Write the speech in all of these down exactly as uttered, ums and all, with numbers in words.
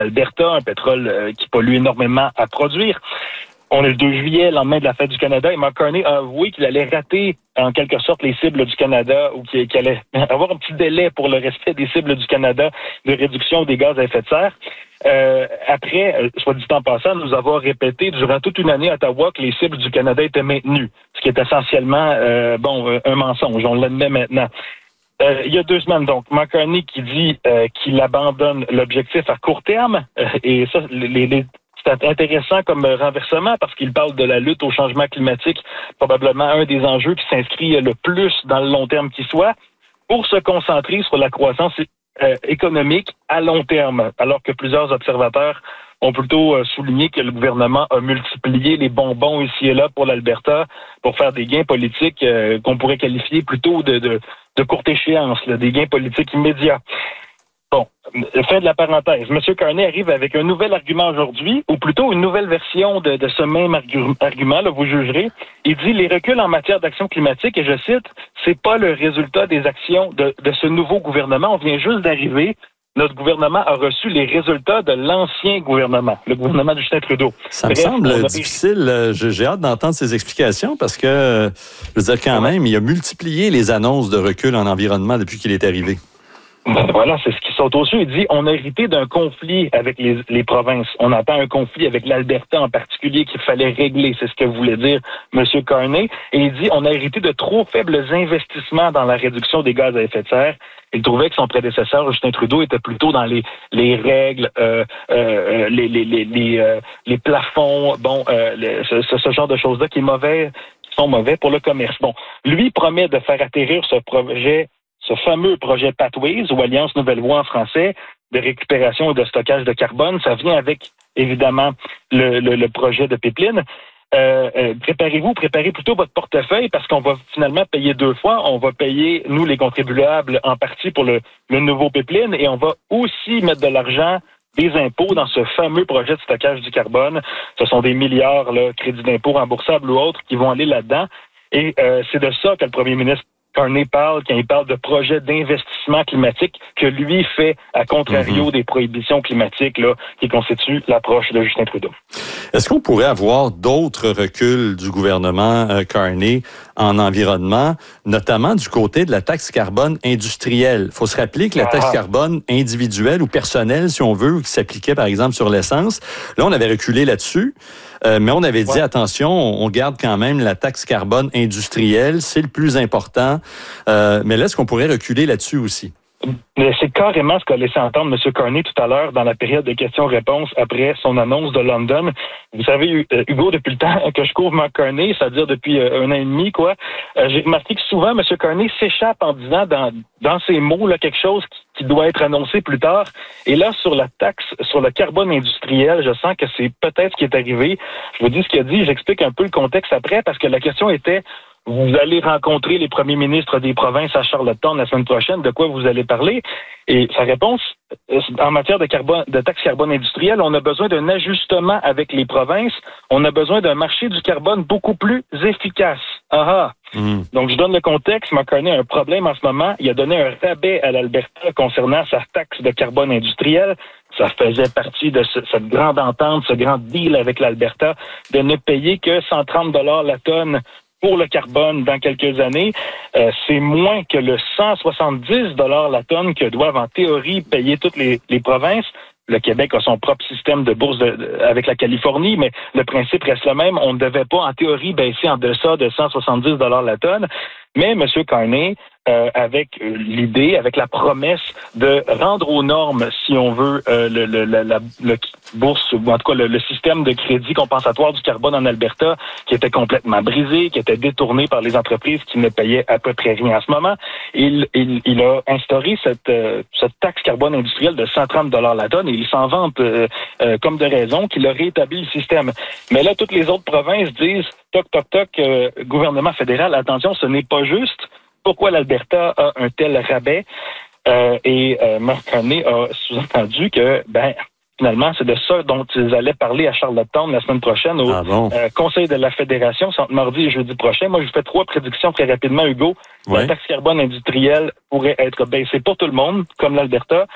l'Alberta, un pétrole euh, qui pollue énormément à produire. On est le deux juillet, lendemain de la fête du Canada, et Mark Carney a avoué qu'il allait rater en quelque sorte les cibles du Canada ou qu'il, qu'il allait avoir un petit délai pour le respect des cibles du Canada de réduction des gaz à effet de serre. Euh, après, soit dit en passant, nous avons répété durant toute une année à Ottawa que les cibles du Canada étaient maintenues, ce qui est essentiellement euh, bon un mensonge, on l'admet maintenant. Euh, il y a deux semaines, donc, Mark Carney qui dit euh, qu'il abandonne l'objectif à court terme, euh, et ça, les, les c'est intéressant comme renversement parce qu'il parle de la lutte au changement climatique, probablement un des enjeux qui s'inscrit le plus dans le long terme qui soit, pour se concentrer sur la croissance euh, économique à long terme, alors que plusieurs observateurs ont plutôt euh, souligné que le gouvernement a multiplié les bonbons ici et là pour l'Alberta pour faire des gains politiques euh, qu'on pourrait qualifier plutôt de, de, de courte échéance, là, des gains politiques immédiats. Bon, fin de la parenthèse. M. Carney arrive avec un nouvel argument aujourd'hui, ou plutôt une nouvelle version de, de ce même argu- argument, là, vous jugerez. Il dit les reculs en matière d'action climatique, et je cite, c'est pas le résultat des actions de, de ce nouveau gouvernement. On vient juste d'arriver. Notre gouvernement a reçu les résultats de l'ancien gouvernement, le gouvernement de Justin Trudeau. Ça Bref, me semble a... difficile. J'ai hâte d'entendre ces explications parce que, je veux dire, quand même, il a multiplié les annonces de recul en environnement depuis qu'il est arrivé. Ben voilà, c'est ce qui saute aux yeux. Il dit on a hérité d'un conflit avec les, les provinces. On attend un conflit avec l'Alberta en particulier qu'il fallait régler. C'est ce que voulait dire M. Carney. Et il dit on a hérité de trop faibles investissements dans la réduction des gaz à effet de serre. Il trouvait que son prédécesseur, Justin Trudeau, était plutôt dans les, les règles, euh, euh, les, les, les, les, euh, les plafonds, bon, euh, les, ce, ce genre de choses-là qui est mauvais, qui sont mauvais pour le commerce. Bon, lui promet de faire atterrir ce projet ce fameux projet Pathways, ou Alliance Nouvelle Voie en français, de récupération et de stockage de carbone. Ça vient avec, évidemment, le, le, le projet de pipeline. Euh, euh, préparez-vous, préparez plutôt votre portefeuille parce qu'on va finalement payer deux fois. On va payer, nous, les contribuables, en partie pour le, le nouveau pipeline et on va aussi mettre de l'argent, des impôts dans ce fameux projet de stockage du carbone. Ce sont des milliards, là, crédits d'impôts remboursables ou autres, qui vont aller là-dedans. Et euh, c'est de ça que le premier ministre Carney parle quand il parle de projet d'investissement climatique que lui fait à contrario mm-hmm. des prohibitions climatiques là, qui constituent l'approche de Justin Trudeau. Est-ce qu'on pourrait avoir d'autres reculs du gouvernement euh, Carney en environnement, notamment du côté de la taxe carbone industrielle? Il faut se rappeler que la taxe ah. carbone individuelle ou personnelle, si on veut, qui s'appliquait par exemple sur l'essence, là on avait reculé là-dessus, euh, mais on avait dit ouais. attention, on garde quand même la taxe carbone industrielle, c'est le plus important. Euh, mais là, est-ce qu'on pourrait reculer là-dessus aussi? C'est carrément ce qu'a laissé entendre M. Carney tout à l'heure dans la période de questions-réponses après son annonce de London. Vous savez, Hugo, depuis le temps que je couvre Mark Carney, c'est-à-dire depuis un an et demi, quoi, j'ai remarqué que souvent M. Carney s'échappe en disant dans, dans ses mots là, quelque chose qui, qui doit être annoncé plus tard. Et là, sur la taxe, sur le carbone industriel, je sens que c'est peut-être ce qui est arrivé. Je vous dis ce qu'il a dit, j'explique un peu le contexte après, parce que la question était vous allez rencontrer les premiers ministres des provinces à Charlottetown la semaine prochaine. De quoi vous allez parler? Et sa réponse, en matière de, carbone, de taxe carbone industrielle, on a besoin d'un ajustement avec les provinces. On a besoin d'un marché du carbone beaucoup plus efficace. Ah ah! Mmh. Donc, je donne le contexte. Mark Carney a un problème en ce moment. Il a donné un rabais à l'Alberta concernant sa taxe de carbone industrielle. Ça faisait partie de ce, cette grande entente, ce grand deal avec l'Alberta de ne payer que cent trente dollars la tonne pour le carbone dans quelques années. Euh, c'est moins que le cent soixante-dix dollars la tonne que doivent en théorie payer toutes les, les provinces. Le Québec a son propre système de bourse de, de, avec la Californie, mais le principe reste le même. On ne devait pas, en théorie, baisser en deçà de cent soixante-dix dollars la tonne. Mais M. Carney, euh, avec l'idée, avec la promesse de rendre aux normes, si on veut, euh, le, le, la, la le bourse, ou en tout cas le, le système de crédit compensatoire du carbone en Alberta, qui était complètement brisé, qui était détourné par les entreprises qui ne payaient à peu près rien en ce moment. Il, il, il a instauré cette, euh, cette taxe carbone industrielle de cent trente dollars la tonne et il s'en vante euh, euh, comme de raison qu'il a rétabli le système. Mais là, toutes les autres provinces disent toc, toc, toc, euh, gouvernement fédéral, attention, ce n'est pas juste. Pourquoi l'Alberta a un tel rabais? Euh, et euh, Mark Carney a sous-entendu que, ben, finalement, c'est de ça dont ils allaient parler à Charlottetown la semaine prochaine au ah bon? euh, Conseil de la Fédération, c'est entre mardi et jeudi prochain. Moi, je vous fais trois prédictions très rapidement, Hugo. Ouais. La taxe carbone industrielle pourrait être baissée pour tout le monde, comme l'Alberta.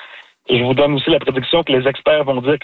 je vous donne aussi la prédiction que les experts vont dire